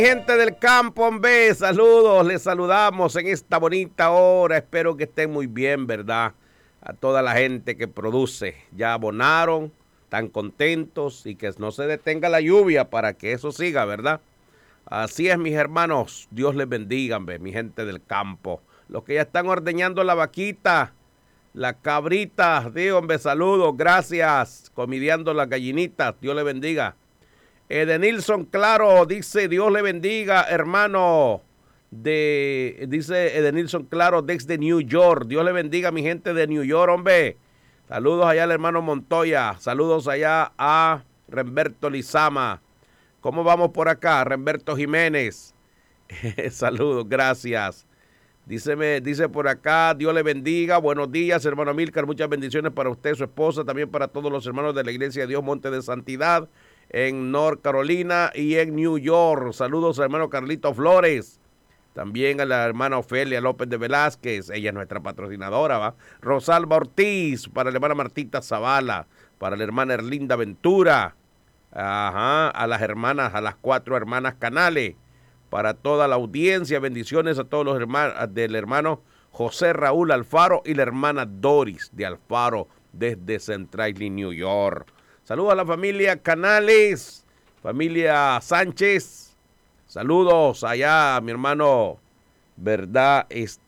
Gente del campo, hombre, saludos, les saludamos en esta bonita hora, espero que estén muy bien, ¿verdad? A toda la gente que produce, ya abonaron, están contentos y que no se detenga la lluvia para que eso siga, ¿verdad? Así es, mis hermanos, Dios les bendiga, hombre, mi gente del campo. Los que ya están ordeñando la vaquita, la cabrita, digo, hombre, saludos, gracias, comidiando las gallinitas, Dios les bendiga. Edenilson Claro dice, Dios le bendiga, hermano. Dice Edenilson Claro desde New York. Dios le bendiga a mi gente de New York, hombre. Saludos allá al hermano Montoya. Saludos allá a Remberto Lizama. ¿Cómo vamos por acá? Remberto Jiménez. Saludos, gracias. Dice por acá, Dios le bendiga. Buenos días, hermano Milcar. Muchas bendiciones para usted, su esposa, también para todos los hermanos de la Iglesia de Dios Monte de Santidad en North Carolina y en New York. Saludos al hermano Carlito Flores. También a la hermana Ofelia López de Velázquez. Ella es nuestra patrocinadora, ¿va? Rosalba Ortiz, para la hermana Martita Zavala, para la hermana Erlinda Ventura. Ajá, a las 4 hermanas Canales. Para toda la audiencia, bendiciones a todos los hermanos del hermano José Raúl Alfaro y la hermana Doris de Alfaro desde Central New York. Saludos a la familia Canales, familia Sánchez. Saludos allá a mi hermano, ¿verdad?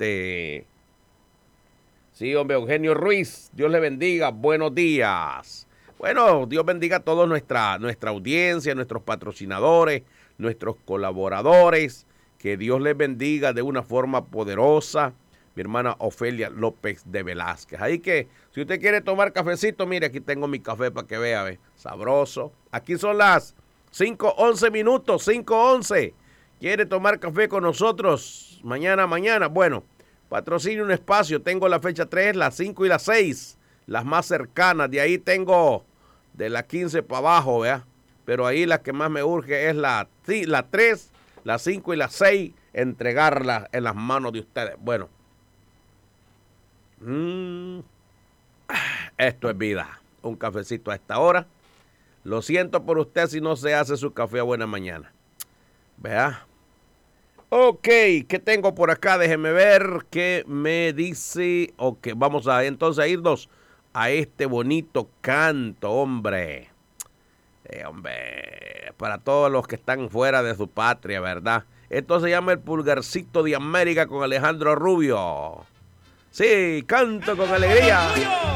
Sí, hombre, Eugenio Ruiz. Dios le bendiga. Buenos días. Bueno, Dios bendiga a toda nuestra audiencia, nuestros patrocinadores, nuestros colaboradores. Que Dios les bendiga de una forma poderosa. Mi hermana Ofelia López de Velázquez. Ahí que, si usted quiere tomar cafecito, mire, aquí tengo mi café para que vea, ¿ve? Sabroso. Aquí son las 5:11 minutos, 5:11. ¿Quiere tomar café con nosotros? Mañana. Bueno, patrocine un espacio. Tengo la fecha 3, las 5 y las 6. Las más cercanas. De ahí tengo de la 15 para abajo, ¿vea? Pero ahí la que más me urge es la 3, la 5 y la 6. Entregarla en las manos de ustedes. Bueno. Esto es vida. Un cafecito a esta hora. Lo siento por usted si no se hace su café a buena mañana. Vea. Ok, ¿qué tengo por acá? Déjeme ver qué me dice. Ok, vamos a entonces a irnos a este bonito canto, hombre. Hombre, para todos los que están fuera de su patria, ¿verdad? Esto se llama El Pulgarcito de América con Alejandro Rubio. Sí, canto con alegría.